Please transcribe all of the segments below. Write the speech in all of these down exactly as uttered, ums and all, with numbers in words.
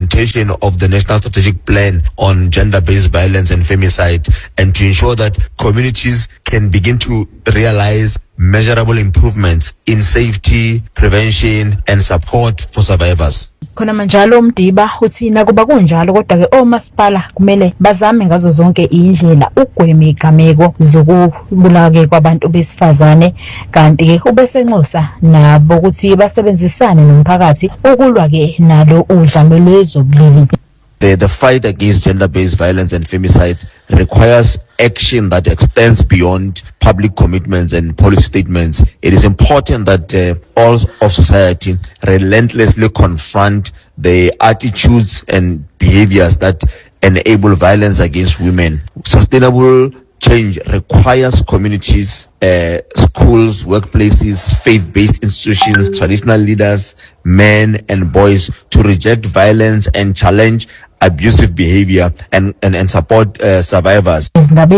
implementation of the National Strategic Plan on Gender-Based Violence and Femicide, and to ensure that communities can begin to realize measurable improvements in safety, prevention, and support for survivors. Khona manjalo Mdiba uthi nakuba kunjalo kodwa ke omasipala kumele bazame ngazo zonke indlela ugwema igameko zokubulawa ke kwabantu besifazane, kanti ke ubesenxusa nabo ukuthi basebenzisane nomphakathi ukulwa ke nalo udlame lwezobulili. The, the fight against gender-based violence and femicide requires action that extends beyond public commitments and policy statements. It is important that uh, all of society relentlessly confront the attitudes and behaviors that enable violence against women. Sustainable change requires communities, uh, schools, workplaces, faith-based institutions, traditional leaders, men and boys to reject violence and challenge abusive behavior and, and, and support uh, survivors.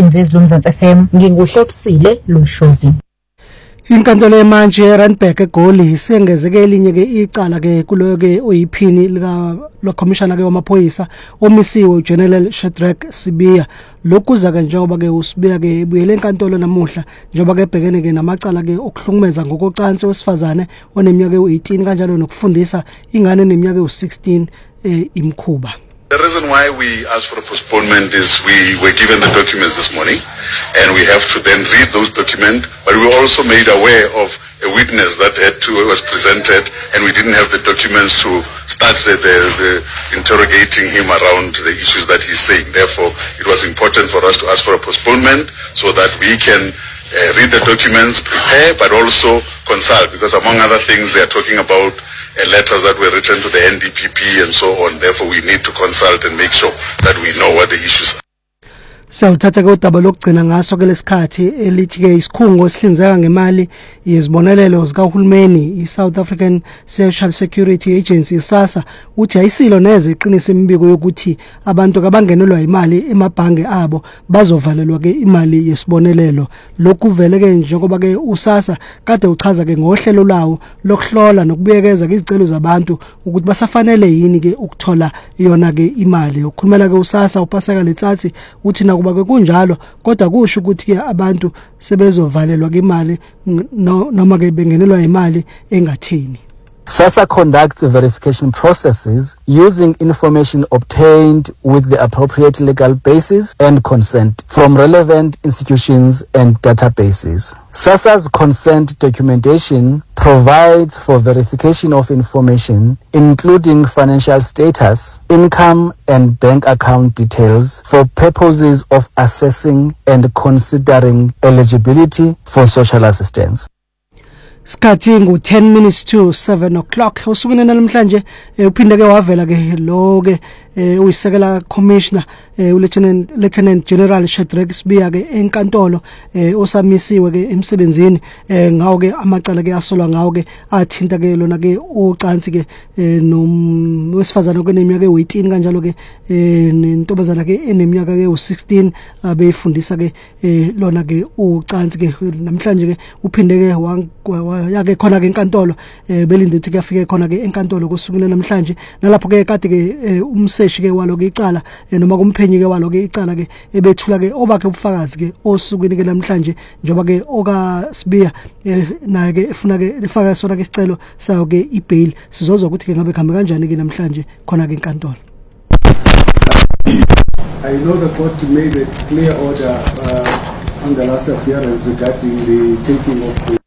Inkantolo yamanje Randburg eGoli sengezeke elinye ke icala ke kulo ke oyiphini lika lo commissioner ke wamaphoyisa omisiwe General Shadrack Sibiya. Lokuza ke njengoba ke uSibiya ke ebuyele enkantolo namuhla njengoba ke ebhekene ke namacala ke okuhlungumeza ngokocansi wesifazane oneminyaka e-eighteen kanjalo nokufundisa ingane neminyaka e-sixteen eh, imkhuba. The reason why we asked for a postponement is we were given the documents this morning and we have to then read those documents, but we were also made aware of a witness that had to, was presented and we didn't have the documents to start the, the, the interrogating him around the issues that he's saying. Therefore, it was important for us to ask for a postponement so that we can uh, read the documents, prepare, but also consult, because among other things they are talking about Uh, letters that were written to the N D P P and so on. Therefore, we need to consult and make sure that we know what the issues are. Sawuthatha ke udaba lokugcina ngaso ke lesikhathi elithi ke isikhungo esihlinzeka ngemali yezibonelelo zikahulumeni iSouth African Social Security Agency SASSA uthi ayisilo neze iqinisa imibiko yokuthi abantu abangenelwa imali emabhange abo bazovalelwa ke imali yesibonelelo. Lokhu vele ke njengoba ke uSASSA kade uchaza ke ngohlelo lawo lokuhlola nokubuyekeza ke izicelo zabantu ukuthi basafanele yini ke ukuthola yona ke imali. Ukukhulumela ke uSASSA uPaseka Letsatsi uthi na kuba kunjalo kodwa kusho ukuthi ke abantu sebezovalelwa ke imali noma ke bengenelwa imali engatheni. SASSA conducts verification processes using information obtained with the appropriate legal basis and consent from relevant institutions and databases. SASSA's consent documentation provides for verification of information, including financial status, income, and bank account details for purposes of assessing and considering eligibility for social assistance. Skhathi ngu ten minutes to seven o'clock usukwini namhlanje uphinde ke wavela ke lo ke uyisekela commissioner uLieutenant Lieutenant General Shadrack Sibiya ke enkantolo osamisiwe ke emsebenzini ngawo ke amacala ke asolwa ngawo ke athinta ke lona ke ucansi ke nomwesifazana koneminyaka e-eighteen kanjalo ke nentombazana ke eneminyaka ke u-sixteen abefundisa ke lona ke ucansi ke namhlanje ke uphinde ke yake khona ke enkantolo belinde ukuthi kuyafika khona ke enkantolo kusukela namhlanje nalapho ke kade ke umseshi ke walo ke icala noma kumphenyi ke walo ke icala ke ebethula ke obakhe ubufakazi ke osukwini ke namhlanje njoba ke oka Sibiya naye ke efuna ke efaka sona ke isicelo sayo ke ibail sizozwa ukuthi ke ngabe khambe kanjani ke namhlanje khona ke enkantolo. I know the court made a clear order uh, on the last appearance regarding the taking of the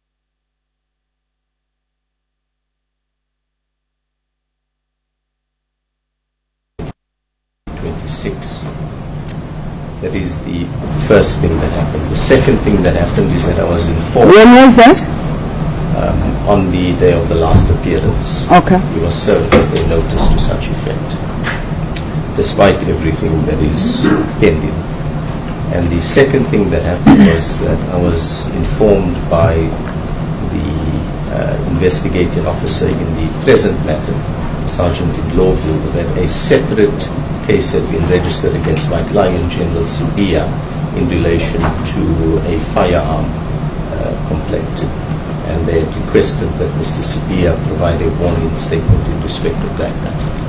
twenty-six. That is the first thing that happened. The second thing that happened is that I was informed. When was that? Um, on the day of the last appearance. Okay. We were served with a notice to such effect, despite everything that is pending. And the second thing that happened was that I was informed by the uh, investigating officer in the present matter, Sergeant in Lawville, that a separate case had been registered against my client, General Sibiya, in relation to a firearm uh, complaint. And they had requested that Mister Sibiya provide a warning statement in respect of that matter.